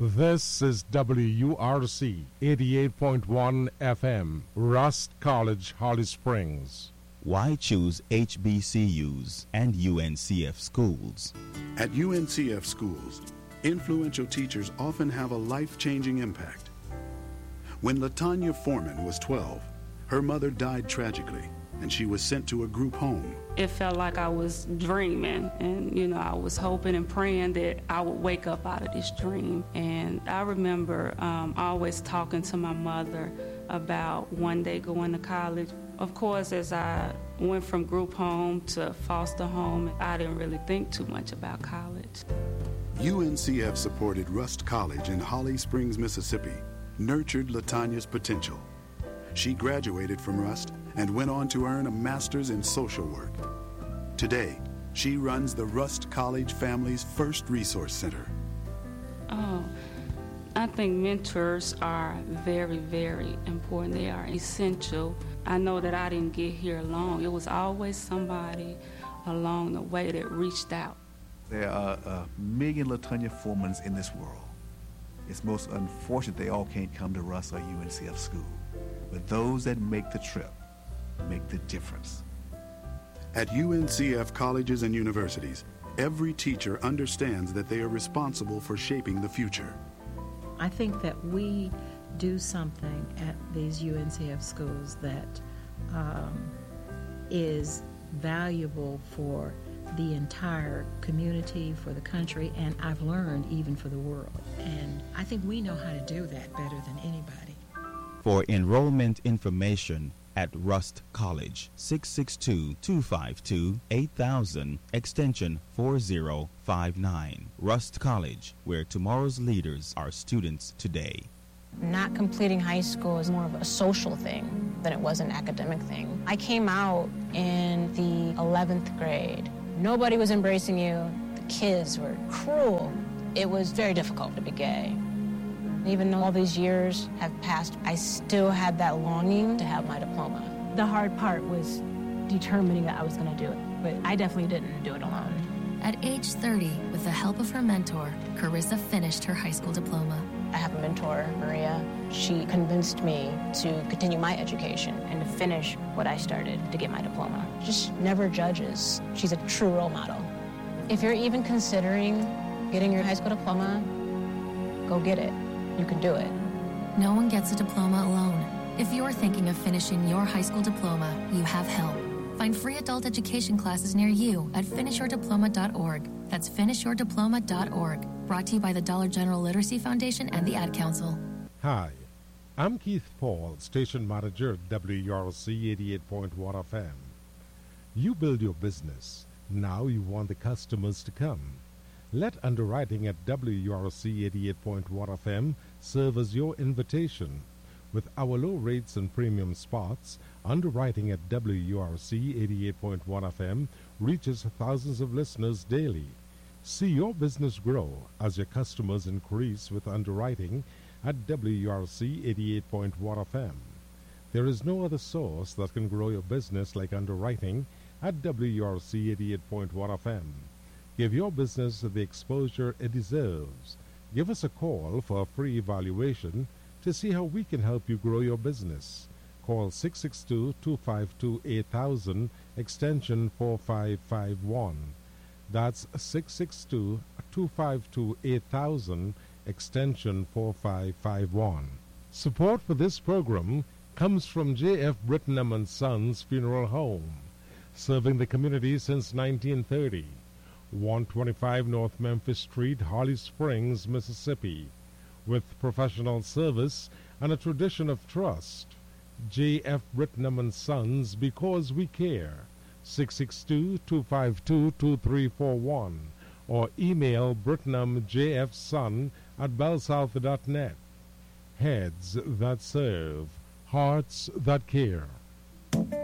This is WURC 88.1 FM, Rust College, Holly Springs. Why choose HBCUs and UNCF schools? At UNCF schools, influential teachers often have a life-changing impact. When LaTanya Foreman was 12, her mother died tragically, and she was sent to a group home. It felt like I was dreaming, and I was hoping and praying that I would wake up out of this dream. And I remember always talking to my mother about one day going to college. Of course, as I went from group home to foster home, I didn't really think too much about college. UNCF supported Rust College in Holly Springs, Mississippi, nurtured LaTanya's potential. She graduated from Rust and went on to earn a master's in social work. Today, she runs the Rust College family's first resource center. I think mentors are very, very important. They are essential. I know that I didn't get here alone. It was always somebody along the way that reached out. There are a million LaTanya Foremans in this world. It's most unfortunate they all can't come to Rust or UNCF school. But those that make the trip make the difference. At UNCF colleges and universities, every teacher understands that they are responsible for shaping the future. I think that we do something at these UNCF schools that is valuable for the entire community, for the country, and I've learned even for the world. And I think we know how to do that better than anybody. For enrollment information at Rust College, 662-252-8000, extension 4059. Rust College, where tomorrow's leaders are students today. Not completing high school is more of a social thing than it was an academic thing. I came out in the 11th grade. Nobody was embracing you. The kids were cruel. It was very difficult to be gay. Even though all these years have passed, I still had that longing to have my diploma. The hard part was determining that I was going to do it, but I definitely didn't do it alone. At age 30, with the help of her mentor, Carissa finished her high school diploma. I have a mentor, Maria. She convinced me to continue my education and to finish what I started to get my diploma. Just never judges. She's a true role model. If you're even considering getting your high school diploma, go get it. You can do it. No one gets a diploma alone. If you're thinking of finishing your high school diploma, you have help. Find free adult education classes near you at finishyourdiploma.org. That's finishyourdiploma.org. Brought to you by the Dollar General Literacy Foundation and the Ad Council. Hi, I'm Keith Paul, Station Manager at WURC 88.1 FM. You build your business. Now you want the customers to come. Let underwriting at WURC 88.1 FM serve as your invitation. With our low rates and premium spots, underwriting at WURC 88.1 FM reaches thousands of listeners daily. See your business grow as your customers increase with underwriting at WURC 88.1 FM. There is no other source that can grow your business like underwriting at WURC 88.1 FM. Give your business the exposure it deserves. Give us a call for a free evaluation to see how we can help you grow your business. Call 662-252-8000, extension 4551. That's 662-252-8000, extension 4551. Support for this program comes from J.F. Brittenham & Sons Funeral Home, serving the community since 1930. 125 North Memphis Street, Holly Springs, Mississippi. With professional service and a tradition of trust. J.F. Brittenham & Sons, because we care. 662-252-2341 or email brittenhamjfson@bellsouth.net. Heads that serve, hearts that care.